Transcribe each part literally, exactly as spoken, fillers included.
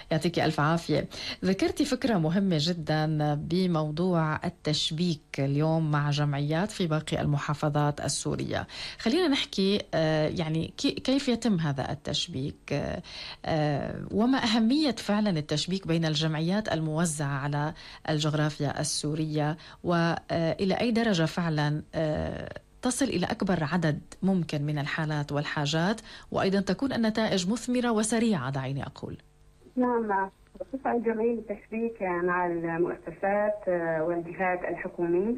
يعطيك ألف عافية. ذكرتي فكرة مهمة جدا بموضوع التشبيك اليوم مع جمعيات في باقي المحافظات السورية. خلينا نحكي يعني كيف يتم هذا التشبيك وما أهمية فعلا التشبيك بين الجمعيات الموزعة على الجغرافيا السورية، وإلى أي درجة فعلا تصل إلى أكبر عدد ممكن من الحالات والحاجات، وأيضا تكون النتائج مثمرة وسريعة دعيني أقول. نعم، بتسعى جمعية التشبيك مع المؤسسات والجهات الحكومية.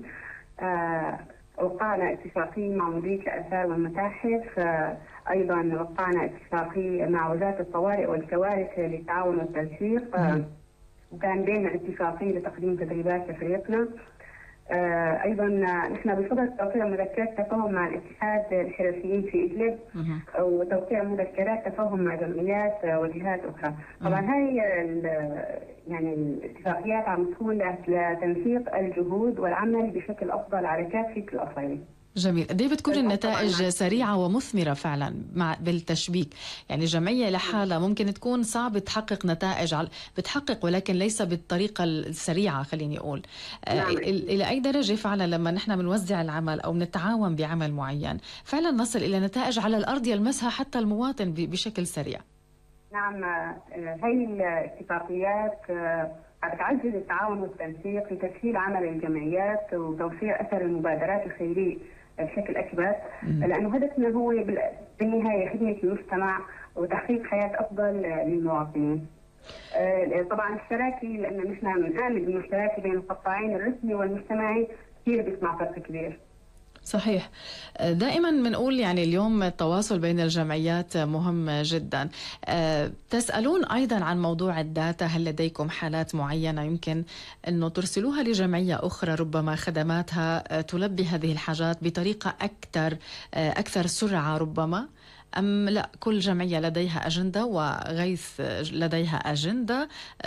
وقعنا اتفاقية مع مديرية الآثار والمتاحف، أيضا وقعنا اتفاقية مع وزارة الطوارئ والكوارث للتعاون والتنسيق، وكان بيننا اتفاقية لتقديم تدريبات لفريقنا. آه ايضا نحن بصدد توقيع مذكرات تفاهم مع الاتحاد الحرفيين في ادلب، وتوقيع مذكرات تفاهم مع جمعيات وجهات اخرى. طبعا هاي يعني الاتفاقيات عم تكون لتنسيق الجهود والعمل بشكل افضل على كافه الاصعده. جميل. قد ايه بتكون النتائج سريعة ومثمرة فعلا مع بالتشبيك؟ يعني جمعية لحالها ممكن تكون صعب تحقق نتائج، بتحقق ولكن ليس بالطريقة السريعة خليني أقول. نعم. إلى أي درجة فعلا لما نحن بنوزع العمل أو نتعاون بعمل معين فعلا نصل إلى نتائج على الأرض يلمسها حتى المواطن بشكل سريع؟ نعم، هاي الاتفاقيات تعزز التعاون والتنسيق لتسهيل عمل الجمعيات وتوسيع أثر المبادرات الخيرية بشكل أكبر، لأنه هدفنا هو بالنهاية خدمة المجتمع وتحقيق حياة أفضل للمواطنين. طبعا الشراكة، لأن نحن بنآمن إنه الشراكة بين القطاعين الرسمي والمجتمعي كثير بيصنع فرق كبير. صحيح. دائما بنقول يعني اليوم التواصل بين الجمعيات مهم جدا. تسألون أيضا عن موضوع الداتا، هل لديكم حالات معينة يمكن أنه ترسلوها لجمعية أخرى ربما خدماتها تلبي هذه الحاجات بطريقة أكثر أكثر سرعة ربما، أم لا كل جمعية لديها أجندة وغيث لديها أجندة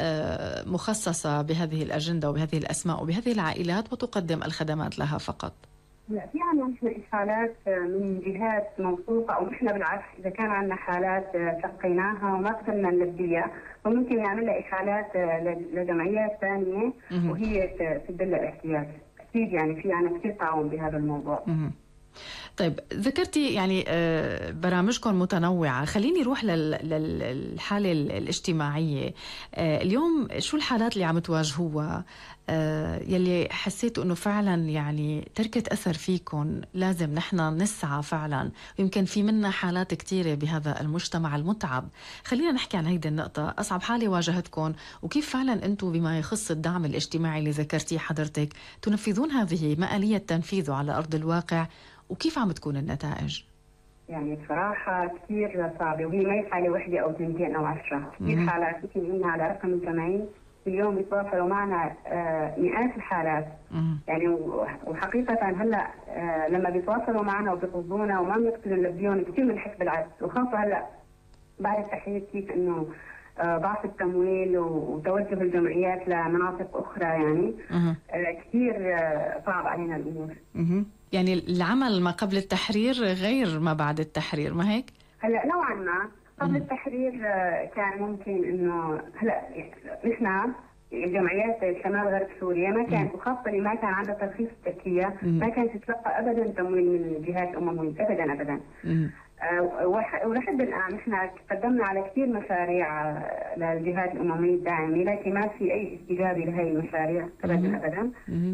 مخصصة بهذه الأجندة وبهذه الأسماء وبهذه العائلات وتقدم الخدمات لها فقط؟ لا، في عنا نحن إشكالات من جهات موثوقة، أو نحن بالعكس إذا كان عنا حالات تلقيناها وما قدرنا نلبيها فممكن نعمل لها إشكالات لجمعيات ثانية وهي تدل الاحتياج. أكيد يعني في عنا كثير تعاون بهذا الموضوع. مم. طيب ذكرتي يعني برامجكم متنوعة، خليني روح للحالة الاجتماعية. اليوم شو الحالات اللي عم تواجهوها يلي حسيتوا انه فعلا يعني تركت اثر فيكم لازم نحن نسعى فعلا، ويمكن في منا حالات كثيرة بهذا المجتمع المتعب. خلينا نحكي عن هيدي النقطة، اصعب حالة واجهتكم وكيف فعلا انتم بما يخص الدعم الاجتماعي اللي ذكرتيه حضرتك تنفذون هذه، ما آلية تنفيذه على ارض الواقع وكيف عم تكون النتائج؟ يعني بصراحة كثير صعبة، وهي ما هي حالة واحدة أو اثنتين أو عشرة، كثير حالات يمكن إنها على رقم الجمعين اليوم بيتواصلوا معنا مئات الحالات. مم. يعني وحقيقة هلا لما بيتواصلوا معنا وبيطلبونا وما بنقدر نلبيهم كثير بنحس بالعجز، وخاصة هلا بعد التحديث كيف إنه ضعف التمويل وتوجه الجمعيات لمناطق أخرى، يعني كثير صعب علينا الأمور. مم. يعني العمل ما قبل التحرير غير ما بعد التحرير، ما هيك؟ هلا نوعا ما قبل مم. التحرير كان ممكن انه هلا نحن الجمعيات شمال غرب سوريا ما كانت، وخاصه اللي ما كان عندها ترخيص تركيا ما كانت تتلقى ابدا تمويل من الجهات الامميه ابدا ابدا. أه ولحد الان نحن قدمنا على كثير مشاريع للجهات الامميه الداعمه، لكن ما في اي استجابه لهي المشاريع ابدا ابدا.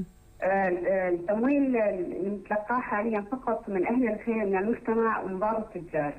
التمويل اللي نتلقاه حاليا فقط من اهل الخير من المجتمع ومن بعض التجار.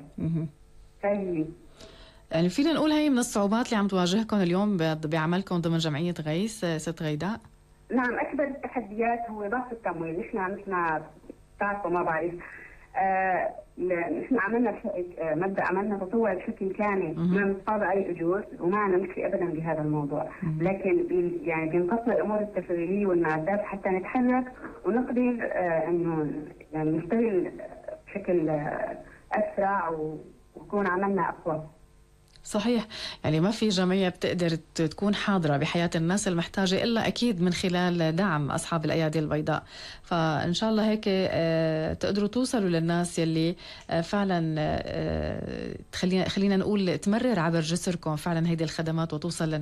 هي يعني فينا نقول هي من الصعوبات اللي عم تواجهكم اليوم بعملكم ضمن جمعية غيث ست غيداء؟ نعم، اكبر التحديات هو ضعف التمويل. نحن مثل بتعرفوا ما بعرف آه نحن عملنا مبدا عملنا تطوع بشكل كامل ما بنتقاضى اي اجور وما عندنا مشكله ابدا بهذا الموضوع، لكن يعني بينقصنا الامور التفعيليه والمعدات حتى نتحرك ونقدر آه انه يعني نشتغل بشكل آه اسرع ويكون عملنا اقوى. صحيح، يعني ما في جمعية بتقدر تكون حاضرة بحياة الناس المحتاجة إلا أكيد من خلال دعم أصحاب الأيادي البيضاء. فإن شاء الله هيك تقدروا توصلوا للناس يلي فعلا خلينا خلينا نقول تمرر عبر جسركم فعلا هيدي الخدمات وتوصل